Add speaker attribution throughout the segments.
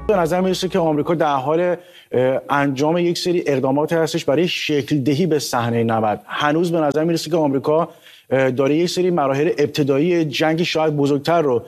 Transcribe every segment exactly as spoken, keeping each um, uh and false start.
Speaker 1: به نظر میرسه که آمریکا در حال انجام یک سری اقدامات هستش برای شکل دهی به صحنه نبرد. هنوز به نظر میرسه که آمریکا داره یک سری مراحل ابتدایی جنگی شاید بزرگتر رو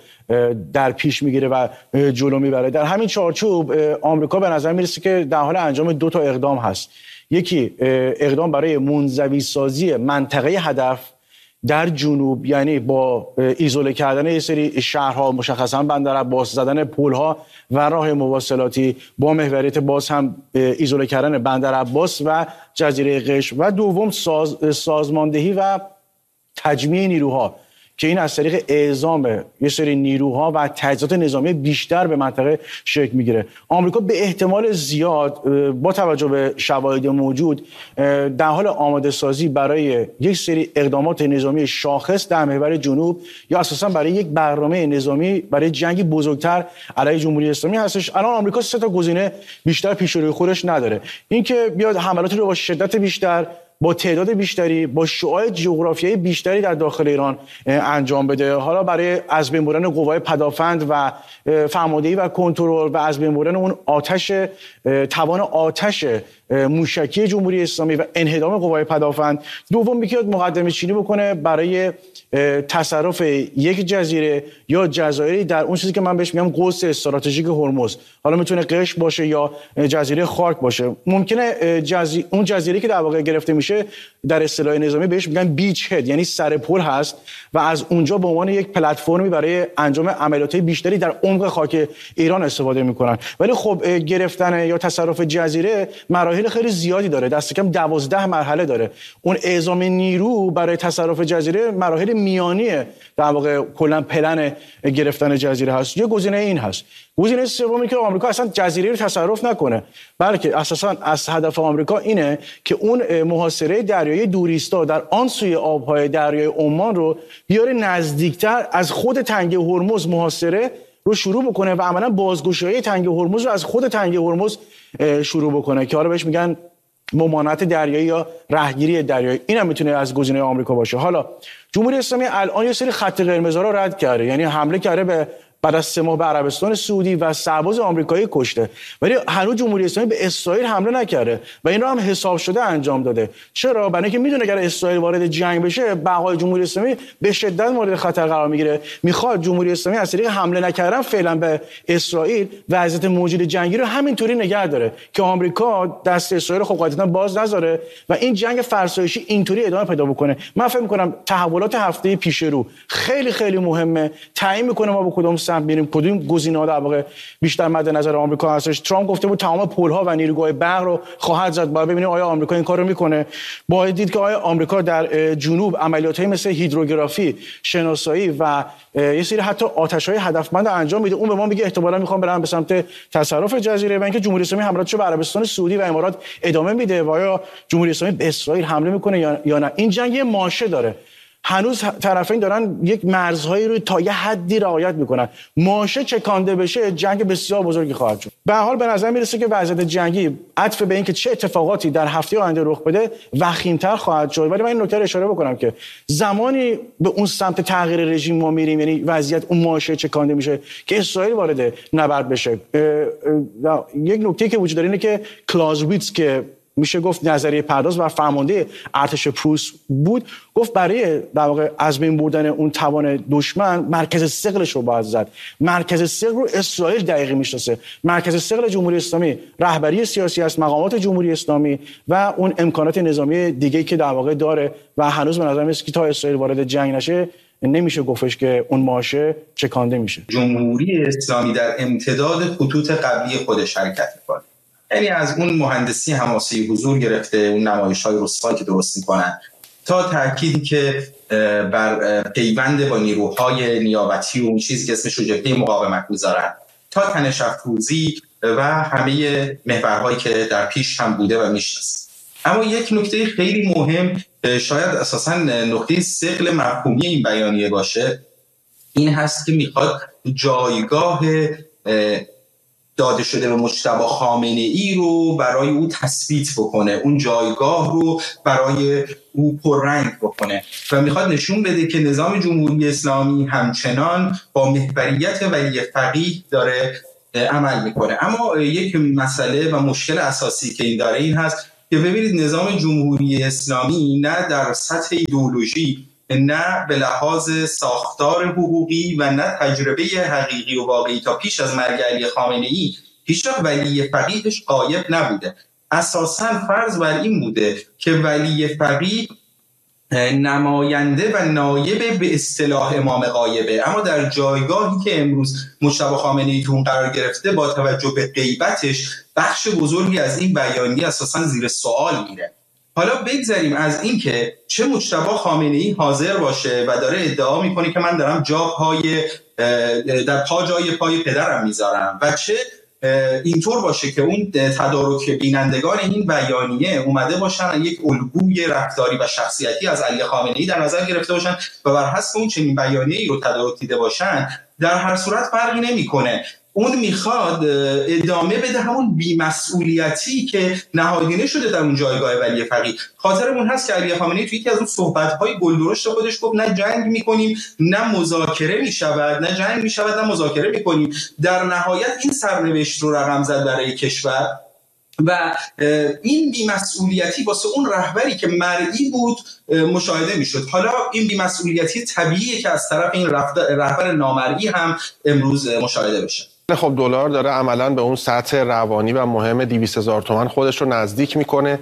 Speaker 1: در پیش میگیره و جلو میبره. در همین چارچوب آمریکا به نظر میرسه که در حال انجام دو تا اقدام هست. یکی اقدام برای منزوی سازی منطقه هدف در جنوب، یعنی با ایزوله کردن یک سری شهرها، مشخصا بندر عباس، زدن پل‌ها و راه مواصلاتی، با محوریت باز هم ایزوله کردن بندر عباس و جزیره قشم، و دوم ساز، سازماندهی و تجمیع نیروها که این از طریق اعزام یه سری نیروها و تجهیزات نظامی بیشتر به منطقه شکل میگیره. آمریکا به احتمال زیاد با توجه به شواهد موجود در حال آماده سازی برای یک سری اقدامات نظامی شاخص در محور جنوب یا اساسا برای یک برنامه نظامی برای جنگی بزرگتر علیه جمهوری اسلامی هستش. الان آمریکا سه تا گزینه بیشتر پیش روی خودش نداره. اینکه بیاد حملاتی رو با شدت بیشتر، با تعداد بیشتری، با شعاع جغرافیایی بیشتری در داخل ایران انجام بده. حالا برای از بین بردن قوای پدافند و فرماندهی و کنترل و از بین بردن اون آتش، توان آتش موشکی جمهوری اسلامی و انهدام قوای پدافند. دوم بیاد مقدمه چینی بکنه برای تصرف یک جزیره یا جزایری در اون چیزی که من بهش میگم قوس استراتژیک هرمز. حالا میتونه قشم باشه یا جزیره خارک باشه. ممکنه جزی... اون جزیره که در واقع گرفته میشه در اصطلاح نظامی بهش میگن بیچ هد، یعنی سر پل هست و از اونجا به عنوان یک پلتفرمی برای انجام عملیات بیشتری در عمق خاک ایران استفاده میکنن. ولی خب گرفتن یا تصرف جزیره مراحل خیلی زیادی داره، دست کم دوازده مرحله داره. اون اعزام نیرو برای تصرف جزیره مراحل میانیه در واقع کلا پلن گرفتن جزیره هست. یه گزینه این هست. گزینه سومی که آمریکا اصلا جزیره رو تصرف نکنه، بلکه اساسا از هدف آمریکا اینه که اون محاصره دریایی دوریستا در آن سوی آبهای دریای عمان رو بیاره نزدیکتر، از خود تنگه هرمز محاصره رو شروع بکنه و عملا بازگشایی تنگه هرمز رو از خود تنگه هرمز شروع بکنه که حالا بهش میگن ممانعت دریایی یا رهگیری دریایی. اینم میتونه از گزینه آمریکا باشه. حالا جمهوری اسلامی الان یه سری خط قرمزا رو رد کرده، یعنی حمله کرده به بعد از سه ماه به عربستان سعودی و سرباز آمریکایی کشته، ولی هنوز جمهوری اسلامی به اسرائیل حمله نکرده و این رو هم حساب شده انجام داده. چرا؟ برای اینکه میدونه اگر اسرائیل وارد جنگ بشه بقای جمهوری اسلامی به شدت مورد خطر قرار میگیره. میخواد جمهوری اسلامی از طریق حمله نکردن فعلا به اسرائیل وضعیت موجود جنگی رو همینطوری نگه داره که آمریکا دست اسرائیل خب قاعدتاً باز نذاره و این جنگ فرسایشی اینطوری ادامه پیدا بکنه. من فکر می‌کنم تحولات هفته پیش رو خیلی خیلی مهمه، تعیین می‌کنه ما با کدوم میریم، کدوم گزینه‌ها در واقع بیشتر مد نظر آمریکا هستش. ترامپ گفته بود تمام پل‌ها و نیروگاه برق رو خواهد زد. باید ببینیم آیا آمریکا این کارو میکنه. باید دید که آیا آمریکا در جنوب عملیات‌های مثل هیدروگرافی، شناسایی و یه سری حتی آتش‌های هدفمند انجام میده. اون به ما میگه احتمالاً میخوام برن به سمت تصرف جزیره و اینکه جمهوری اسلامی حملاتشو به عربستان سعودی و امارات ادامه میده و آیا جمهوری اسلامی به اسرائیل حمله میکنه یا نه. این جنگ یه ماشه داره. هنوز طرفین دارن یک مرزهایی رو تا یه حدی رعایت میکنن. ماشه چکانده بشه جنگ بسیار بزرگی خواهد شد. به هر حال به نظر میرسه که وضعیت جنگی عطف به اینکه چه اتفاقاتی در هفته آینده رخ بده وخیم‌تر خواهد شد. ولی من این نکته رو اشاره بکنم که زمانی به اون سمت تغییر رژیم ما میریم، یعنی وضعیت اون ماشه چکانده میشه که اسرائیل وارد نبرد بشه. یک نکته که وجود داره اینه که کلازویتس که میشه گفت نظریه پرداز و فرمانده ارتش پروس بود، گفت برای در واقع از بین بردن اون توان دشمن مرکز ثقلش رو باید زد. مرکز ثقل رو اسرائیل دقیقی میشناسه. مرکز ثقل جمهوری اسلامی رهبری سیاسی است، مقامات جمهوری اسلامی و اون امکانات نظامی دیگه که در واقع داره و هنوز به نظر میاد که تا اسرائیل وارد جنگ نشه نمیشه گفتش که اون ماشه چکانده میشه.
Speaker 2: جمهوری اسلامی در امتداد خطوط قبلی خودش حرکت میکنه، یعنی از اون مهندسی حماسی حضور گرفته، اون نمایش‌های رسوایی که درست می‌کنن، تا تأکیدی که بر پیوند با نیروهای نیابتی و اون چیزی که اسمش رو جبهه مقاومت می‌ذارن، تا تنش افروزی و همه محورهایی که در پیش هم بوده و میشناسیم. اما یک نکته خیلی مهم، شاید اساساً نقطه ثقل مفهومی این بیانیه باشه، این هست که میخواد جایگاه داده شده به مجتبی خامنه‌ای رو برای او تثبیت بکنه، اون جایگاه رو برای او پررنگ بکنه و میخواد نشون بده که نظام جمهوری اسلامی همچنان با محوریت ولی فقیه داره عمل میکنه. اما یک مسئله و مشکل اساسی که این داره این هست که ببینید نظام جمهوری اسلامی نه در سطح ایدئولوژی، نه به لحاظ ساختار حقوقی و نه تجربه حقیقی و واقعی تا پیش از مرگ علی خامنه‌ای هیچ وقت ولی فقیهش غایب نبوده. اساساً فرض بر این بوده که ولی فقیه نماینده و نایب به اصطلاح امام غایبه، اما در جایگاهی که امروز مجتبی خامنه‌ای تو اون قرار گرفته با توجه به غیبتش بخش بزرگی از این بیانیه اساساً زیر سوال میره. حالا بگذاریم از این که چه مجتبی خامنه‌ای حاضر باشه و داره ادعا میکنه که من دارم جا پای در پا جای پای پدرم میذارم و چه اینطور باشه که اون تدارک بینندگان این بیانیه اومده باشن یک الگوی رفتاری و شخصیتی از علی خامنه‌ای در نظر گرفته باشن و بر حسب اون چنین بیانیه‌ای رو تدارک دیده باشن، در هر صورت فرقی نمیکنه. اون میخواد ادامه بده همون بی‌مسئولیتی که نهادینه شده در اون جایگاه ولی فقیه. خاطرمون هست که علی خامنه‌ای توی یکی از اون صحبت‌های گلدرشت خودش گفت نه جنگ می‌کنیم نه مذاکره می‌شود، نه جنگ می‌شود نه مذاکره می‌کنیم. در نهایت این سرنوشت رو رقم زد برای کشور و این بی‌مسئولیتی واسه اون رهبری که مرئی بود مشاهده می‌شد. حالا این بی‌مسئولیتی طبیعیه که از طرف این رهبر نامرئی هم امروز مشاهده بشه.
Speaker 3: خب دلار داره عملاً به اون سطح روانی و مهم دویست هزار تومان خودش رو نزدیک میکنه.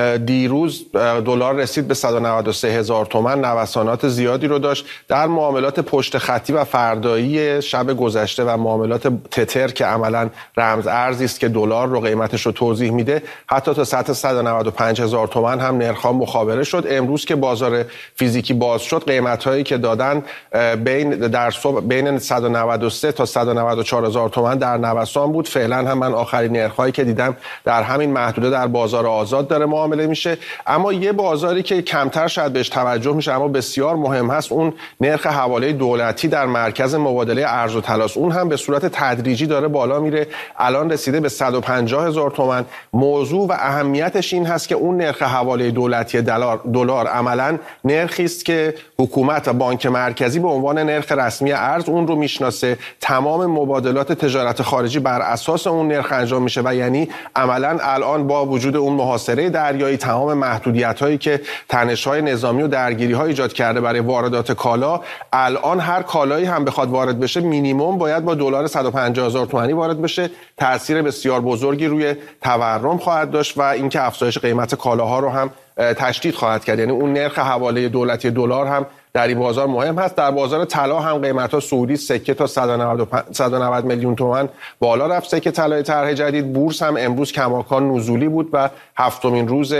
Speaker 3: دیروز دلار رسید به صد و نود و سه هزار تومان، نوسانات زیادی رو داشت. در معاملات پشت خطی و فردایی شب گذشته و معاملات تتر که عملاً رمز ارزی است که دلار رو قیمتش رو توضیح میده، حتی تا سطح صد و نود و پنج هزار تومان هم نرخ‌ها مخابره شد. امروز که بازار فیزیکی باز شد، قیمت‌هایی که دادن بین در صبح بین صد و نود و سه تا صد و نود و چهار هزار تومان در نوسان بود. فعلا هم من آخرین نرخ‌هایی که دیدم در همین محدوده در بازار آزاد داره معامله میشه. اما یه بازاری که کمتر شاید بهش توجه میشه اما بسیار مهم هست، اون نرخ حواله دولتی در مرکز مبادله ارز و طلا. اون هم به صورت تدریجی داره بالا میره، الان رسیده به صد و پنجاه هزار تومان. موضوع و اهمیتش این هست که اون نرخ حواله دولتی دلار دلار عملاً نرخی است که حکومت و بانک مرکزی به عنوان نرخ رسمی ارز اون رو میشناسه. تمام مبادلات تجارت خارجی بر اساس اون نرخ انجام میشه و یعنی عملاً الان با وجود اون محاصره دریایی، تمام محدودیت‌هایی که تنش‌های نظامی و درگیری‌ها ایجاد کرده برای واردات کالا، الان هر کالایی هم بخواد وارد بشه مینیمم باید با دلار صد و پنجاه هزار تومانی وارد بشه. تأثیر بسیار بزرگی روی تورم خواهد داشت و اینکه افزایش قیمت کالاها رو هم تشدید خواهد کرد. یعنی اون نرخ حواله دولتی دلار هم در این بازار مهم هست. در بازار طلا هم قیمت‌ها سعودی سکه تا صد و نود میلیون تومان بالا رفت. سکه طلای طرح جدید. بورس هم امروز کماکان نزولی بود و هفتمین روز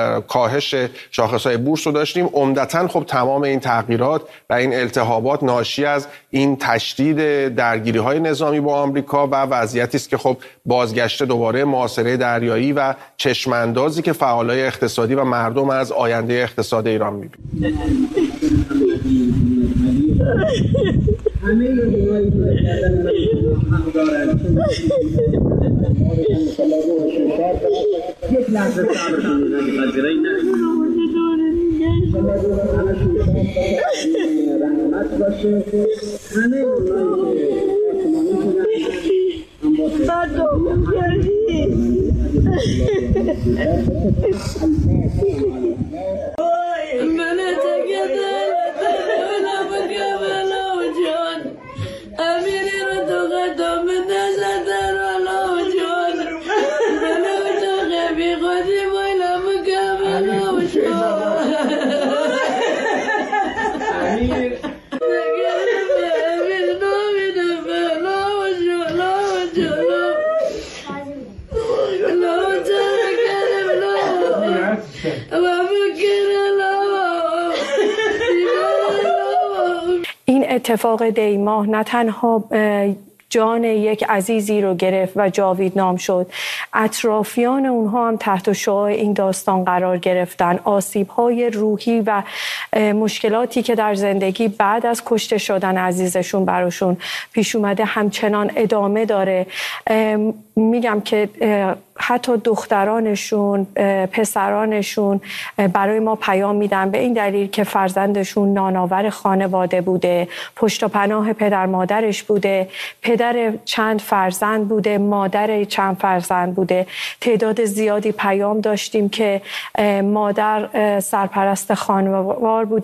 Speaker 3: کاهش شاخص‌های بورس رو داشتیم. عمدتاً خب تمام این تغییرات و این التهابات ناشی از این تشدید درگیری‌های نظامی با آمریکا و وضعیتی است که خب بازگشت دوباره محاصره دریایی و چشم‌اندازی که فعالای اقتصادی و مردم از آینده اقتصاد ایران می‌بینند. همه اونایی که کردن حق دارن یک لحظه صبر کنید اگه پذیرایی نه رحمت باشه. همه اونایی که مردم کردی من تگدل
Speaker 4: این اتفاق دی ماه نه تنها جان یک عزیزی رو گرفت و جاویدنام شد، اطرافیان اونها هم تحت شعاع این داستان قرار گرفتن. آسیب‌های روحی و مشکلاتی که در زندگی بعد از کشته شدن عزیزشون براشون پیش اومده همچنان ادامه داره. میگم که حتی دخترانشون، پسرانشون برای ما پیام میدن به این دلیل که فرزندشون نانآور خانواده بوده، پشت و پناه پدر مادرش بوده، پدر چند فرزند بوده، مادر چند فرزند بوده. تعداد زیادی پیام داشتیم که مادر سرپرست خانوار بوده